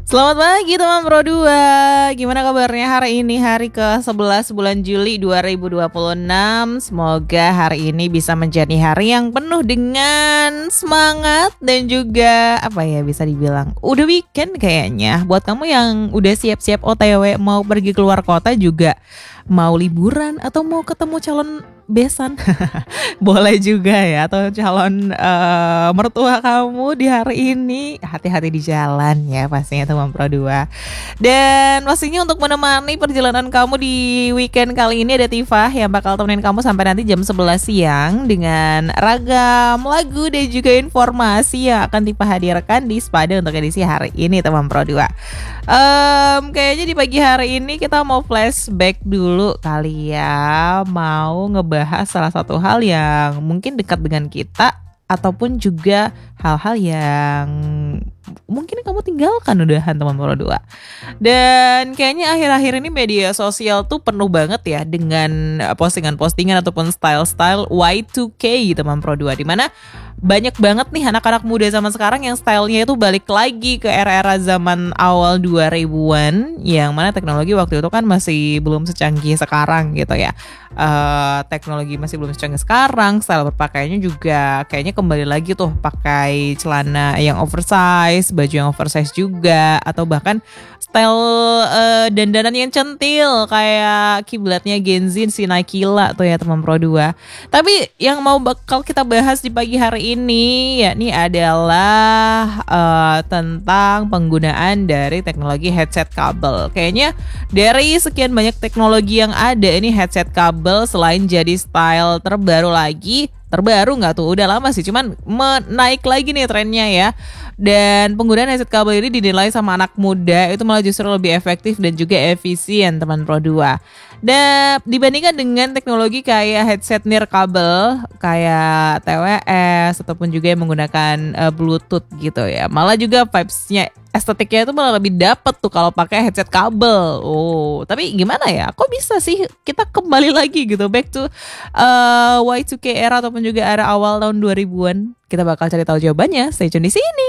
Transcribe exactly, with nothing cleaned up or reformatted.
Selamat pagi teman Pro dua. Gimana kabarnya hari ini, hari ke sebelas bulan Juli dua ribu dua puluh enam. Semoga hari ini bisa menjadi hari yang penuh dengan semangat dan juga apa ya, bisa dibilang udah weekend kayaknya. Buat kamu yang udah siap-siap O T W mau pergi keluar kota juga, mau liburan atau mau ketemu calon besan boleh juga ya, atau calon uh, mertua kamu di hari ini. Hati-hati di jalan ya pastinya teman Pro dua. Dan pastinya untuk menemani perjalanan kamu di weekend kali ini ada Tifa yang bakal temenin kamu sampai nanti jam sebelas siang dengan ragam lagu dan juga informasi yang akan Tifa hadirkan di Spada untuk edisi hari ini teman Pro dua. Um, kayaknya di pagi hari ini kita mau flashback dulu kali ya, mau ngebahas salah satu hal yang mungkin dekat dengan kita ataupun juga hal-hal yang mungkin kamu tinggalkan udahan teman Pro dua. Dan kayaknya akhir-akhir ini media sosial tuh penuh banget ya dengan postingan-postingan ataupun style-style Y two K teman Pro dua, dimana banyak banget nih anak-anak muda zaman sekarang yang stylenya itu balik lagi ke era-era zaman awal dua ribuan, yang mana teknologi waktu itu kan masih belum secanggih sekarang gitu ya. Uh, teknologi masih belum secanggih sekarang, style berpakaiannya juga kayaknya kembali lagi tuh pakai celana yang oversize, baju yang oversize juga, atau bahkan style uh, dandanan yang centil kayak kiblatnya Gen Z si Naikila tuh ya teman Pro dua. Tapi yang mau bakal kita bahas di pagi hari ini yakni adalah uh, tentang penggunaan dari teknologi headset kabel. Kayaknya dari sekian banyak teknologi yang ada, ini headset kabel selain jadi style terbaru lagi, terbaru nggak tuh, udah lama sih, cuman menaik lagi nih trennya ya. Dan penggunaan headset kabel ini dinilai sama anak muda itu malah justru lebih efektif dan juga efisien teman Pro dua. Dan dibandingkan dengan teknologi kayak headset nirkabel kayak T W S ataupun juga yang menggunakan uh, Bluetooth gitu ya, malah juga vibes-nya, estetiknya itu malah lebih dapet tuh kalau pakai headset kabel. Oh, tapi gimana ya? Kok bisa sih kita kembali lagi gitu back to uh, Y two K era ataupun juga era awal tahun dua ribuan? Kita bakal cari tahu jawabannya. Stay tune di sini.